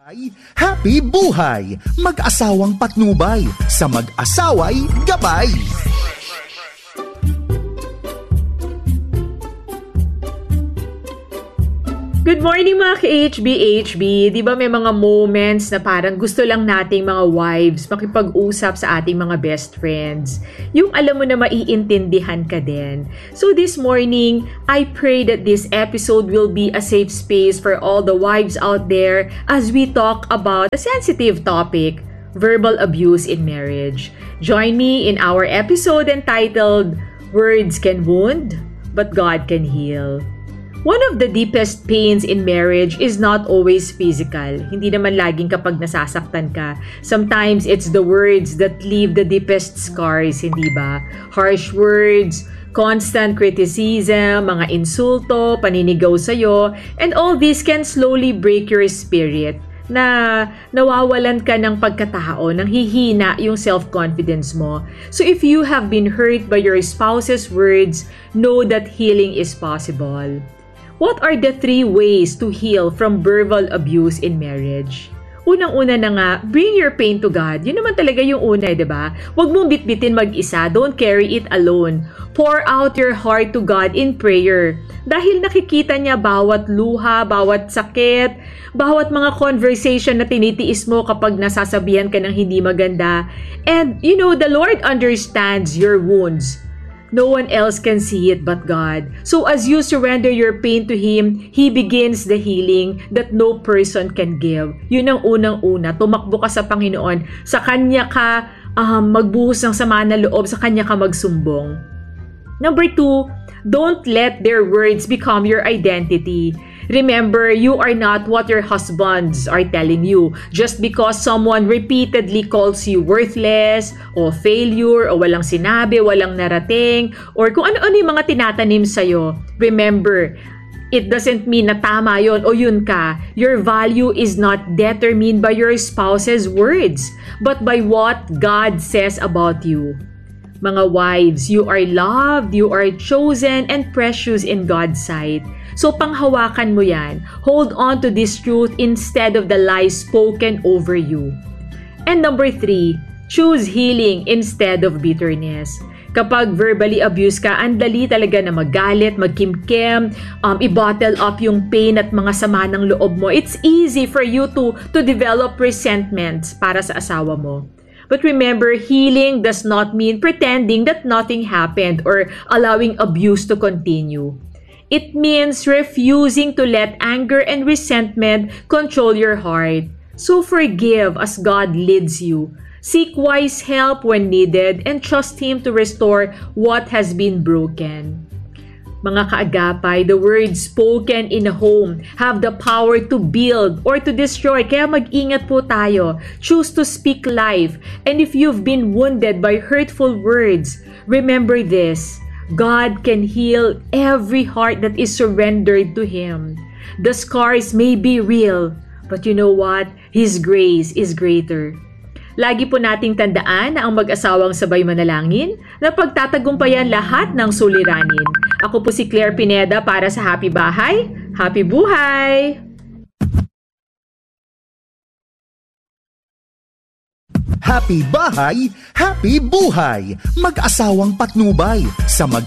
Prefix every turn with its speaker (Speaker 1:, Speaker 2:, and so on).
Speaker 1: Happy buhay! Mag-asawang patnubay, sa mag-asaway gabay!
Speaker 2: Good morning mga ka-HB. Di ba may mga moments na parang gusto lang nating mga wives makipag-usap sa ating mga best friends. Yung alam mo na maiintindihan ka din. So this morning, I pray that this episode will be a safe space for all the wives out there as we talk about a sensitive topic, verbal abuse in marriage. Join me in our episode entitled, Words Can Wound, But God Can Heal. One of the deepest pains in marriage is not always physical. Hindi naman laging kapag nasasaktan ka. Sometimes it's the words that leave the deepest scars, hindi ba? Harsh words, constant criticism, mga insulto, paninigaw sa'yo, and all this can slowly break your spirit na nawawalan ka ng pagkatao, nang hihina yung self-confidence mo. So if you have been hurt by your spouse's words, know that healing is possible. What are the 3 ways to heal from verbal abuse in marriage? Unang-una na nga, bring your pain to God. Yun naman talaga yung una, di ba? Huwag mong bitbitin mag-isa. Don't carry it alone. Pour out your heart to God in prayer. Dahil nakikita niya bawat luha, bawat sakit, bawat mga conversation na tinitiis mo kapag nasasabihan ka ng hindi maganda. And, the Lord understands your wounds. No one else can see it but God. So as you surrender your pain to Him, He begins the healing that no person can give. Yun ang unang-una. Tumakbo ka sa Panginoon. Sa Kanya ka magbuhos ng sama na loob. Sa Kanya ka magsumbong. Number 2, don't let their words become your identity. Remember, you are not what your husbands are telling you. Just because someone repeatedly calls you worthless, o failure, o walang sinabi, walang narating, or kung ano-ano yung mga tinatanim sa'yo, remember, it doesn't mean na tama yun o yun ka. Your value is not determined by your spouse's words, but by what God says about you. Mga wives, you are loved, you are chosen, and precious in God's sight. So panghawakan mo yan. Hold on to this truth instead of the lies spoken over you. And number 3, choose healing instead of bitterness. Kapag verbally abused ka, ang dali talaga na magalit, magkimkim, i-bottle up yung pain at mga sama ng loob mo. It's easy for you to develop resentment para sa asawa mo. But remember, healing does not mean pretending that nothing happened or allowing abuse to continue. It means refusing to let anger and resentment control your heart. So forgive as God leads you. Seek wise help when needed and trust Him to restore what has been broken. Mga kaagapay, the words spoken in a home have the power to build or to destroy. Kaya mag-ingat po tayo. Choose to speak life. And if you've been wounded by hurtful words, remember this. God can heal every heart that is surrendered to Him. The scars may be real, but you know what? His grace is greater. Lagi po nating tandaan na ang mag-asawang sabay manalangin na pagtatagumpayan lahat ng suliranin. Ako po si Claire Pineda para sa Happy Bahay, Happy Buhay!
Speaker 1: Happy bahay, happy buhay! Mag-asawang patnubay, sa